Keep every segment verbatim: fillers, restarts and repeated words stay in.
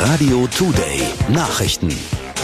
Radio Today Nachrichten.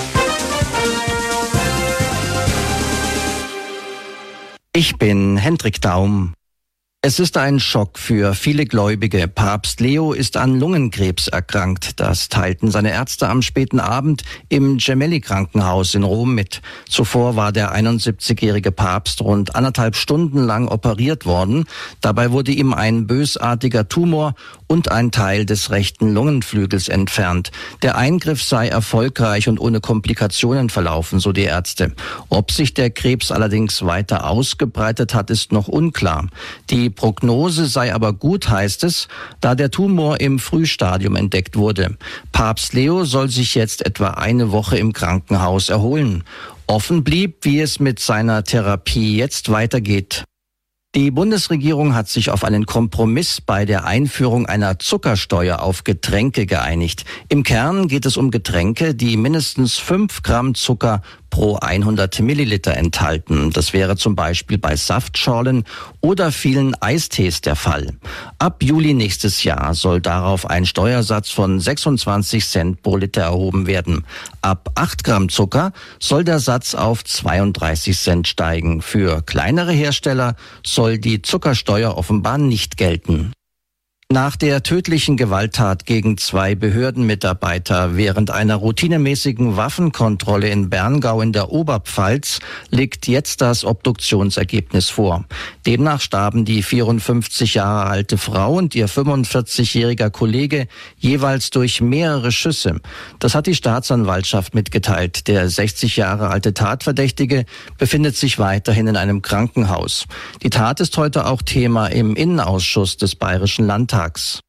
Ich bin Hendrik Daum. Es ist ein Schock für viele Gläubige. Papst Leo ist an Lungenkrebs erkrankt. Das teilten seine Ärzte am späten Abend im Gemelli-Krankenhaus in Rom mit. Zuvor war der einundsiebzigjährige Papst rund anderthalb Stunden lang operiert worden. Dabei wurde ihm ein bösartiger Tumor und ein Teil des rechten Lungenflügels entfernt. Der Eingriff sei erfolgreich und ohne Komplikationen verlaufen, so die Ärzte. Ob sich der Krebs allerdings weiter ausgebreitet hat, ist noch unklar. Die Prognose sei aber gut, heißt es, da der Tumor im Frühstadium entdeckt wurde. Papst Leo soll sich jetzt etwa eine Woche im Krankenhaus erholen. Offen blieb, wie es mit seiner Therapie jetzt weitergeht. Die Bundesregierung hat sich auf einen Kompromiss bei der Einführung einer Zuckersteuer auf Getränke geeinigt. Im Kern geht es um Getränke, die mindestens fünf Gramm Zucker pro hundert Milliliter enthalten. Das wäre zum Beispiel bei Saftschorlen oder vielen Eistees der Fall. Ab Juli nächstes Jahr soll darauf ein Steuersatz von sechsundzwanzig Cent pro Liter erhoben werden. Ab acht Gramm Zucker soll der Satz auf zweiunddreißig Cent steigen. Für kleinere Hersteller soll die Zuckersteuer offenbar nicht gelten. Nach der tödlichen Gewalttat gegen zwei Behördenmitarbeiter während einer routinemäßigen Waffenkontrolle in Berngau in der Oberpfalz liegt jetzt das Obduktionsergebnis vor. Demnach starben die vierundfünfzig Jahre alte Frau und ihr fünfundvierzigjähriger Kollege jeweils durch mehrere Schüsse. Das hat die Staatsanwaltschaft mitgeteilt. Der sechzig Jahre alte Tatverdächtige befindet sich weiterhin in einem Krankenhaus. Die Tat ist heute auch Thema im Innenausschuss des Bayerischen Landtags.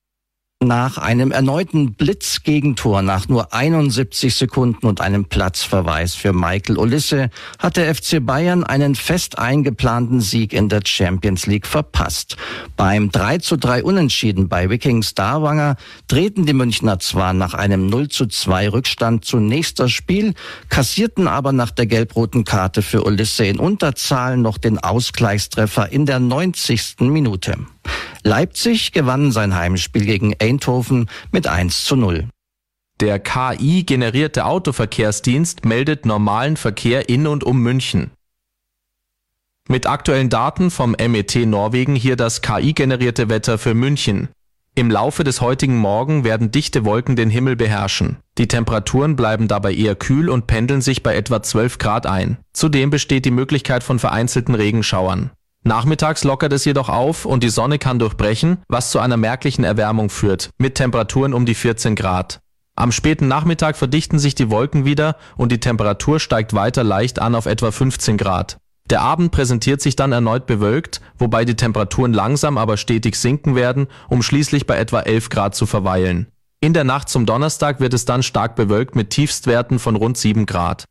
Nach einem erneuten Blitzgegentor nach nur einundsiebzig Sekunden und einem Platzverweis für Michael Olise hat der F C Bayern einen fest eingeplanten Sieg in der Champions League verpasst. Beim drei zu drei Unentschieden bei Viking Stavanger drehten die Münchner zwar nach einem null zu zwei Rückstand zunächst das Spiel, kassierten aber nach der gelb-roten Karte für Olise in Unterzahl noch den Ausgleichstreffer in der neunzigsten Minute. Leipzig gewann sein Heimspiel gegen Eindhoven mit eins zu null. Der K I-generierte Autoverkehrsdienst meldet normalen Verkehr in und um München. Mit aktuellen Daten vom M E T Norwegen hier das K I-generierte Wetter für München. Im Laufe des heutigen Morgen werden dichte Wolken den Himmel beherrschen. Die Temperaturen bleiben dabei eher kühl und pendeln sich bei etwa zwölf Grad ein. Zudem besteht die Möglichkeit von vereinzelten Regenschauern. Nachmittags lockert es jedoch auf und die Sonne kann durchbrechen, was zu einer merklichen Erwärmung führt, mit Temperaturen um die vierzehn Grad. Am späten Nachmittag verdichten sich die Wolken wieder und die Temperatur steigt weiter leicht an auf etwa fünfzehn Grad. Der Abend präsentiert sich dann erneut bewölkt, wobei die Temperaturen langsam aber stetig sinken werden, um schließlich bei etwa elf Grad zu verweilen. In der Nacht zum Donnerstag wird es dann stark bewölkt mit Tiefstwerten von rund sieben Grad.